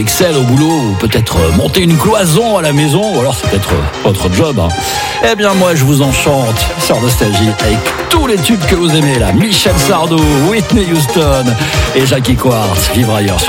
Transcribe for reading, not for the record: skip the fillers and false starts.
Excel au boulot, ou peut-être monter une cloison à la maison, ou alors c'est peut-être votre job. Eh bien moi je vous enchante sur Nostalgie avec tous les tubes que vous aimez là. Michel Sardou, Whitney Houston et Jackie Quartz, Vivre ailleurs sur